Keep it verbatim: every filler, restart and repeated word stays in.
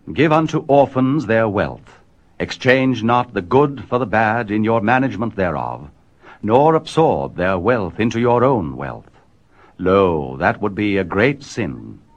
Give unto orphans their wealth. Exchange not the good for the bad in your management thereof, nor absorb their wealth into your own wealth. Lo, that would be a great sin,